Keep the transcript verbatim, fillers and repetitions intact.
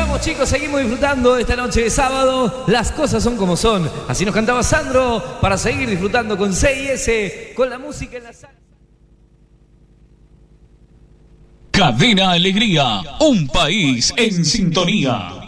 vamos, chicos, seguimos disfrutando esta noche de sábado. Las cosas son como son. Así nos cantaba Sandro para seguir disfrutando con C I S, con la música en la sala. Cadena Alegría, un país en sintonía.